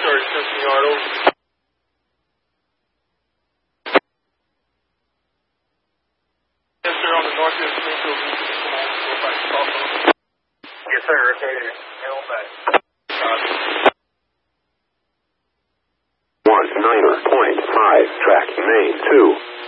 Charge Simpson Yard, over. Yes, sir, on the north end of Springfield, come on, go back to Buffalo. Yes, sir, rotator, hell back. 19.5, track main 2.